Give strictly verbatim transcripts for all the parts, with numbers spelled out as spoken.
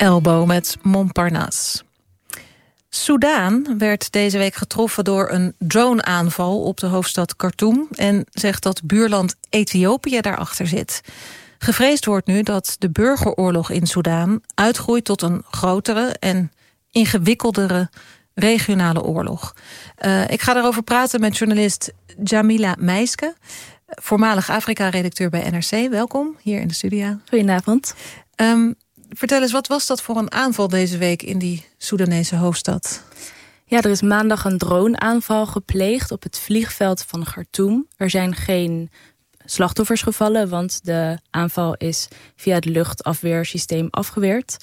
Elbow met Montparnasse. Soudaan werd deze week getroffen door een drone-aanval op de hoofdstad Khartoum en zegt dat buurland Ethiopië daarachter zit. Gevreesd wordt nu dat de burgeroorlog in Soudaan uitgroeit tot een grotere en ingewikkeldere regionale oorlog. Uh, ik ga daarover praten met journalist Jamila Meiske, voormalig Afrika-redacteur bij N R C. Welkom hier in de studio. Goedenavond. Um, vertel eens, wat was dat voor een aanval deze week in die Soedanese hoofdstad? Ja, er is maandag een drone-aanval gepleegd op het vliegveld van Khartoum. Er zijn geen slachtoffers gevallen, want de aanval is via het luchtafweersysteem afgeweerd.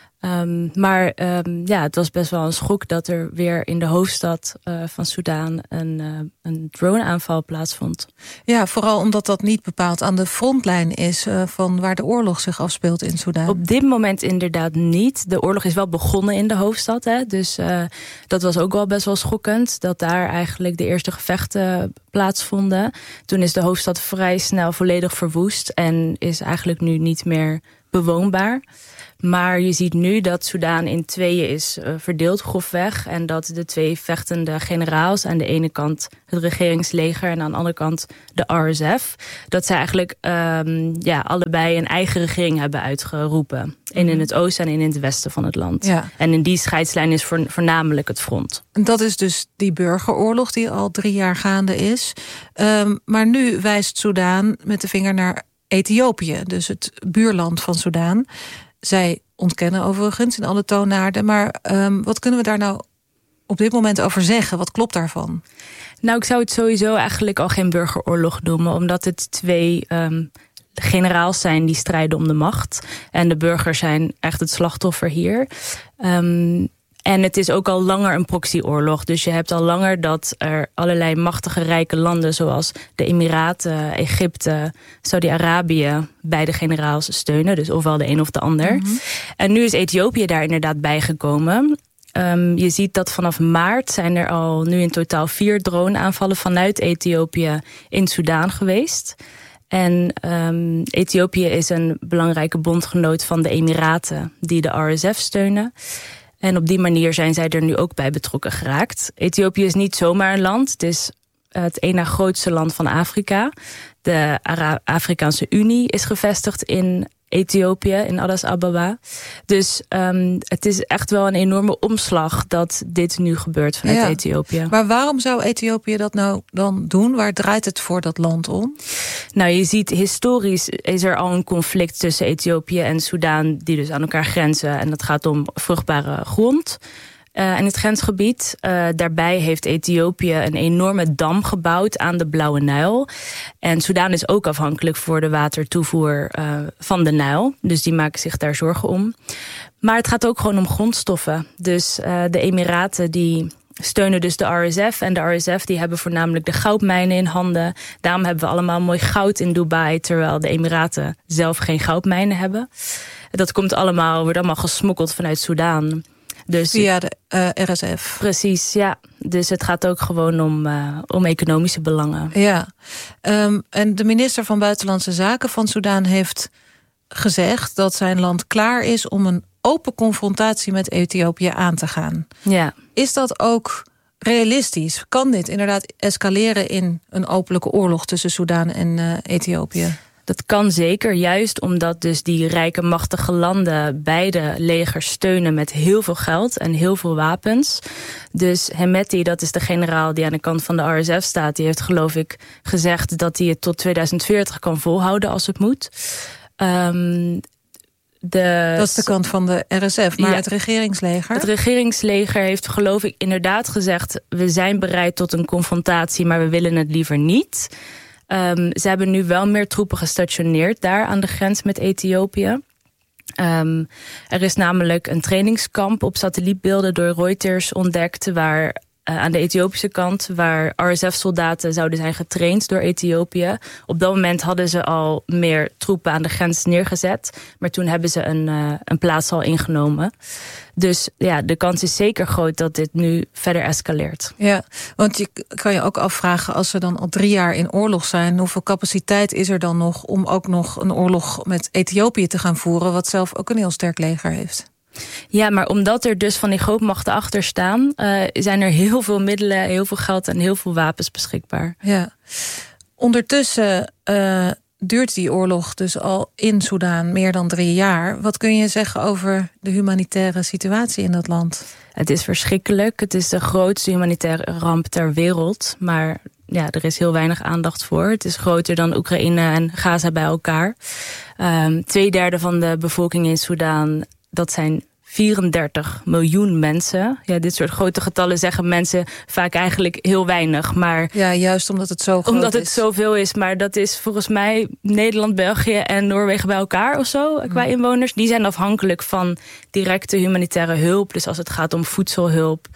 Um, maar um, ja, het was best wel een schok dat er weer in de hoofdstad uh, van Soudaan een, uh, een drone-aanval plaatsvond. Ja, vooral omdat dat niet bepaald aan de frontlijn is uh, van waar de oorlog zich afspeelt in Soudaan. Op dit moment inderdaad niet. De oorlog is wel begonnen in de hoofdstad, hè? Dus uh, dat was ook wel best wel schokkend, dat daar eigenlijk de eerste gevechten plaatsvonden. Toen is de hoofdstad vrij snel volledig verwoest en is eigenlijk nu niet meer bewoonbaar. Maar je ziet nu dat Soudaan in tweeën is uh, verdeeld grofweg. En dat de twee vechtende generaals, aan de ene kant het regeringsleger en aan de andere kant de R S F, dat zij eigenlijk um, ja, allebei een eigen regering hebben uitgeroepen. Eén in het oosten en één in het westen van het land. Ja. En in die scheidslijn is voor, voornamelijk het front. Dat is dus die burgeroorlog die al drie jaar gaande is. Um, maar nu wijst Soudaan met de vinger naar Ethiopië, dus het buurland van Soudaan. Zij ontkennen overigens in alle toonaarden. Maar um, wat kunnen we daar nou op dit moment over zeggen? Wat klopt daarvan? Nou, ik zou het sowieso eigenlijk al geen burgeroorlog noemen, omdat het twee um, generaals zijn die strijden om de macht. En de burgers zijn echt het slachtoffer hier. Um, En het is ook al langer een proxyoorlog. Dus je hebt al langer dat er allerlei machtige rijke landen, zoals de Emiraten, Egypte, Saudi-Arabië, beide generaals steunen. Dus ofwel de een of de ander. Mm-hmm. En nu is Ethiopië daar inderdaad bijgekomen. Um, je ziet dat vanaf maart zijn er al nu in totaal vier drone-aanvallen vanuit Ethiopië in Soudaan geweest. En um, Ethiopië is een belangrijke bondgenoot van de Emiraten die de R S F steunen. En op die manier zijn zij er nu ook bij betrokken geraakt. Ethiopië is niet zomaar een land. Het is het één na grootste land van Afrika. De Ara- Afrikaanse Unie is gevestigd in Ethiopië, in Addis Ababa. Dus um, het is echt wel een enorme omslag dat dit nu gebeurt vanuit ja. Ethiopië. Maar waarom zou Ethiopië dat nou dan doen? Waar draait het voor dat land om? Nou, je ziet historisch is er al een conflict tussen Ethiopië en Soudaan die dus aan elkaar grenzen. En dat gaat om vruchtbare grond. Uh, in het grensgebied. Uh, daarbij heeft Ethiopië een enorme dam gebouwd aan de Blauwe Nijl. En Soudaan is ook afhankelijk voor de watertoevoer uh, van de Nijl. Dus die maken zich daar zorgen om. Maar het gaat ook gewoon om grondstoffen. Dus uh, de Emiraten die steunen dus de R S F. En de R S F die hebben voornamelijk de goudmijnen in handen. Daarom hebben we allemaal mooi goud in Dubai, terwijl de Emiraten zelf geen goudmijnen hebben. Dat komt allemaal, wordt allemaal gesmokkeld vanuit Soudaan. Dus, via de uh, R S F. Precies, ja. Dus het gaat ook gewoon om, uh, om economische belangen. Ja. Um, en de minister van Buitenlandse Zaken van Soudaan heeft gezegd dat zijn land klaar is om een open confrontatie met Ethiopië aan te gaan. Ja. Is dat ook realistisch? Kan dit inderdaad escaleren in een openlijke oorlog tussen Soudaan en uh, Ethiopië? Dat kan zeker, juist omdat dus die rijke machtige landen beide legers steunen met heel veel geld en heel veel wapens. Dus Hemeti, dat is de generaal die aan de kant van de R S F staat, die heeft geloof ik gezegd dat hij het tot tweeduizend veertig kan volhouden als het moet. Um, De, dat is de kant van de R S F, maar ja, het regeringsleger? Het regeringsleger heeft geloof ik inderdaad gezegd, we zijn bereid tot een confrontatie, maar we willen het liever niet. Um, ze hebben nu wel meer troepen gestationeerd daar aan de grens met Ethiopië. Um, er is namelijk een trainingskamp op satellietbeelden door Reuters ontdekt, waar uh, aan de Ethiopische kant, waar R S F-soldaten zouden zijn getraind door Ethiopië. Op dat moment hadden ze al meer troepen aan de grens neergezet, maar toen hebben ze een, uh, een plaats al ingenomen. Dus ja, de kans is zeker groot dat dit nu verder escaleert. Ja, want je kan je ook afvragen, als we dan al drie jaar in oorlog zijn, hoeveel capaciteit is er dan nog om ook nog een oorlog met Ethiopië te gaan voeren, wat zelf ook een heel sterk leger heeft? Ja, maar omdat er dus van die grootmachten achter staan, Uh, zijn er heel veel middelen, heel veel geld en heel veel wapens beschikbaar. Ja. Ondertussen uh, duurt die oorlog dus al in Soedan meer dan drie jaar. Wat kun je zeggen over de humanitaire situatie in dat land? Het is verschrikkelijk. Het is de grootste humanitaire ramp ter wereld. Maar ja, er is heel weinig aandacht voor. Het is groter dan Oekraïne en Gaza bij elkaar. Um, Tweederde van de bevolking in Soedan, dat zijn vierendertig miljoen mensen. Ja, dit soort grote getallen zeggen mensen vaak eigenlijk heel weinig. Maar ja, juist omdat het zo groot omdat het is. zoveel is. Maar dat is volgens mij Nederland, België en Noorwegen bij elkaar of zo, qua mm. inwoners. Die zijn afhankelijk van directe humanitaire hulp. Dus als het gaat om voedselhulp,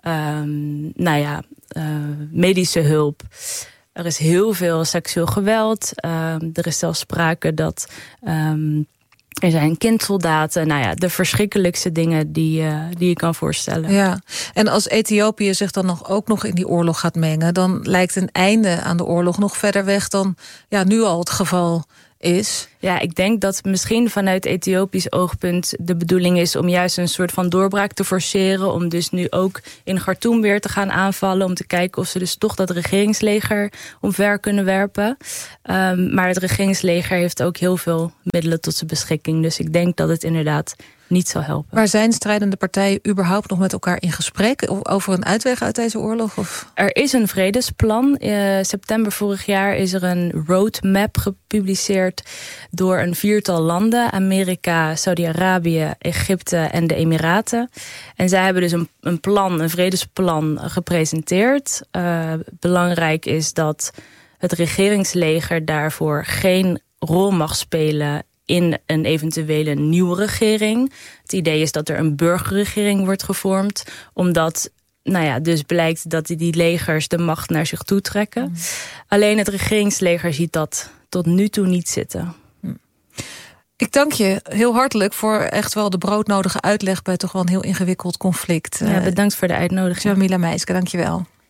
um, nou ja, uh, medische hulp. Er is heel veel seksueel geweld. Um, er is zelfs sprake dat Um, er zijn kindsoldaten, nou ja, de verschrikkelijkste dingen die, uh, die je kan voorstellen. Ja, en als Ethiopië zich dan nog ook nog in die oorlog gaat mengen, dan lijkt een einde aan de oorlog nog verder weg dan ja, nu al het geval is. Ja, ik denk dat misschien vanuit Ethiopisch oogpunt de bedoeling is om juist een soort van doorbraak te forceren. Om dus nu ook in Khartoum weer te gaan aanvallen. Om te kijken of ze dus toch dat regeringsleger omver kunnen werpen. Um, maar het regeringsleger heeft ook heel veel middelen tot zijn beschikking. Dus ik denk dat het inderdaad niet zal helpen. Maar zijn strijdende partijen überhaupt nog met elkaar in gesprek over een uitweg uit deze oorlog? Of? Er is een vredesplan. Uh, september vorig jaar is er een roadmap gepubliceerd door een viertal landen. Amerika, Saudi-Arabië, Egypte en de Emiraten. En zij hebben dus een, een plan, een vredesplan gepresenteerd. Uh, belangrijk is dat het regeringsleger daarvoor geen rol mag spelen in een eventuele nieuwe regering. Het idee is dat er een burgerregering wordt gevormd, omdat nou ja, dus blijkt dat die legers de macht naar zich toe trekken. Mm. Alleen het regeringsleger ziet dat tot nu toe niet zitten. Mm. Ik dank je heel hartelijk voor echt wel de broodnodige uitleg bij toch wel een heel ingewikkeld conflict. Ja, bedankt voor de uitnodiging. Jamila Meiske, dank je wel.